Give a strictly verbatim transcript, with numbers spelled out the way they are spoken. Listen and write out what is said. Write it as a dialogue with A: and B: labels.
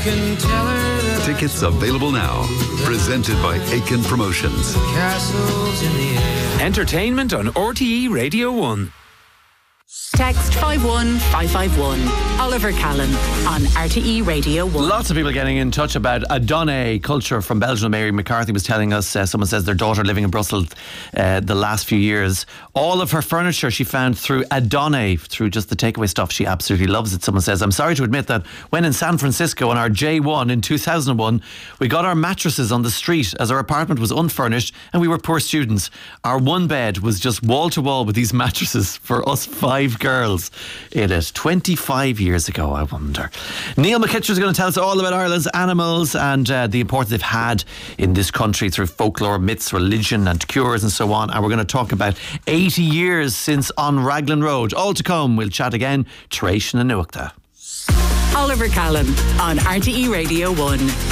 A: can tell her that
B: Tickets available now. Presented by Aiken Promotions.
A: castles in the air.
C: Entertainment on R T E Radio one.
D: Text five one five five one. Oliver Callan on R T E Radio one.
E: Lots of people getting in touch about Adonai culture from Belgium. Mary McCarthy was telling us, uh, someone says their daughter living in Brussels uh, the last few years, all of her furniture she found through Adonai, through just the takeaway stuff. She absolutely loves it. Someone says, I'm sorry to admit that when in San Francisco on our J one in two thousand one, we got our mattresses on the street as our apartment was unfurnished and we were poor students. Our one bed was just wall to wall with these mattresses for us five girls in it. twenty-five years ago, I wonder. Neil McKitcher is going to tell us all about Ireland's animals and uh, the importance they've had in this country through folklore, myths, religion and cures and so on. And we're going to talk about eighty years since on Raglan Road. All to come. We'll chat again. Tréis na nuachta.
D: Oliver Callan on R T E Radio one.